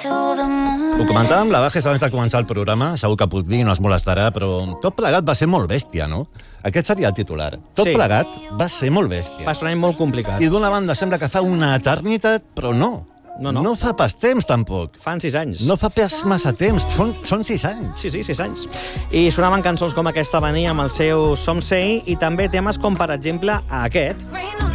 Ho comentàvem la Bajes abans de començar el programa, segur que puc dir, no es molestarà, però tot plegat va ser molt bèstia, no? Aquest seria el titular. Tot plegat va ser molt bèstia. Va ser un any molt complicat. I d'una banda sembla que fa una eternitat, però no. No fa pas temps, tampoc. Fan 6 anys. No fa pas massa temps, són 6 anys. Sí, 6 anys. I sonaven cançons com aquesta venia amb el seu Some Say i també temes com, per exemple, aquest.